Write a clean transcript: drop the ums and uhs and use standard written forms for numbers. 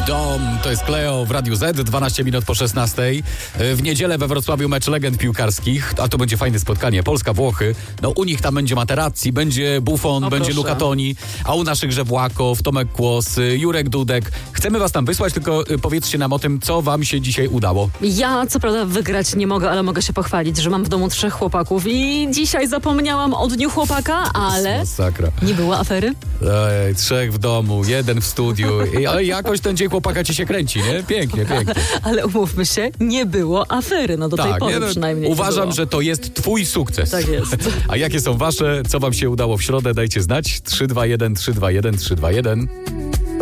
Dom, to jest Cleo w Radiu Z, 12 minut po 16. W niedzielę we Wrocławiu mecz legend piłkarskich, a to będzie fajne spotkanie. Polska-Włochy, no u nich tam będzie Materazzi, będzie Buffon, będzie Luca Toni, a u naszych Żewłakow, Tomek Kłos, Jurek Dudek. Chcemy was tam wysłać, tylko powiedzcie nam o tym, co wam się dzisiaj udało. Ja co prawda wygrać nie mogę, ale mogę się pochwalić, że mam w domu 3 chłopaków i dzisiaj zapomniałam o dniu chłopaka, ale Masakra. nie było afery. Ej, 3 w domu, 1 w studiu. Ale jakoś ten dzień chłopaka ci się kręci, nie? Pięknie, pięknie. Ale umówmy się, nie było afery, no do tej pory przynajmniej. Uważam, że to jest twój sukces. Tak jest. A jakie są wasze? Co wam się udało w środę? Dajcie znać. 321 321 321.